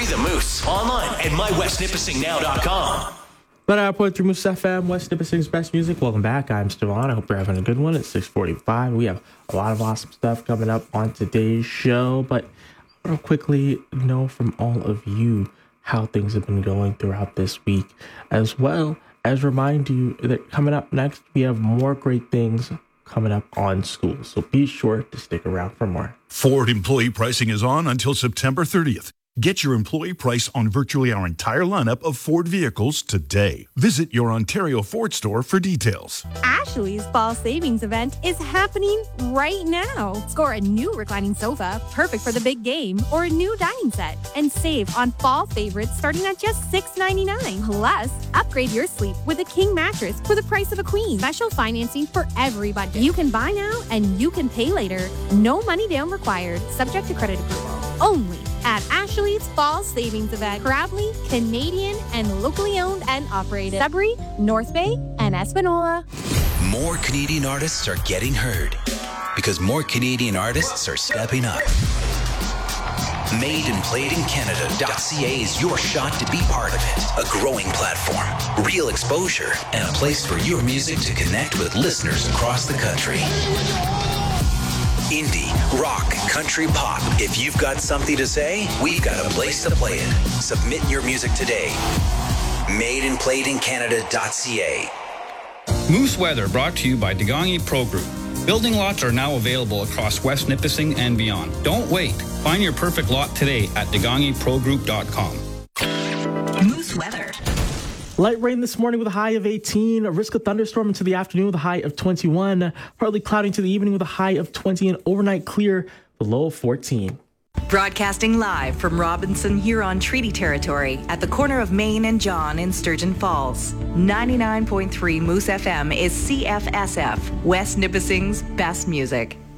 the Moose online at mywestnipissingnow.com. 100.3 Moose FM, West Nipissing's best music. Welcome back. I'm Stefan. I hope you're having a good one. It's 6:45. We have a lot of awesome stuff coming up on today's show, but I want to quickly know from all of you how things have been going throughout this week, as well as remind you that coming up next, we have more great things coming up on school. So be sure to stick around for more. Ford employee pricing is on until September 30th. Get your employee price on virtually our entire lineup of Ford vehicles today. Visit your Ontario Ford store for details. Ashley's Fall Savings event is happening right now. Score a new reclining sofa, perfect for the big game, or a new dining set, and save on fall favorites starting at just $6.99. Plus, upgrade your sleep with a king mattress for the price of a queen. Special financing for every budget. You can buy now and you can pay later. No money down required, subject to credit approval. Only at Ashley's Fall Savings event. Proudly Canadian and locally owned and operated. Sudbury, North Bay, and Espanola. More Canadian artists are getting heard because more Canadian artists are stepping up. MadeandPlayedInCanada.ca is your shot to be part of it. A growing platform, real exposure, and a place for your music to connect with listeners across the country. Indie, rock, country, pop. If you've got something to say, we've got a place to play it. Submit your music today. MadeandPlayedInCanada.ca. Moose Weather brought to you by Degangi Pro Group. Building lots are now available across West Nipissing and beyond. Don't wait. Find your perfect lot today at DegangiProGroup.com. Moose Weather. Light rain this morning with a high of 18. A risk of thunderstorm into the afternoon with a high of 21. Partly cloudy into the evening with a high of 20 and overnight clear with a low of 14. Broadcasting live from Robinson Huron Treaty Territory at the corner of Main and John in Sturgeon Falls. 99.3 Moose FM is CFSF, West Nipissing's best music.